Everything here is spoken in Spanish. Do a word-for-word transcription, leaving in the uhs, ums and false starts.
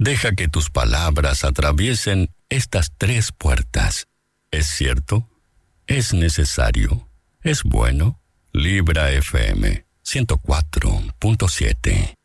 Deja que tus palabras atraviesen estas tres puertas. ¿Es cierto? ¿Es necesario? ¿Es bueno? Libra F M ciento cuatro punto siete.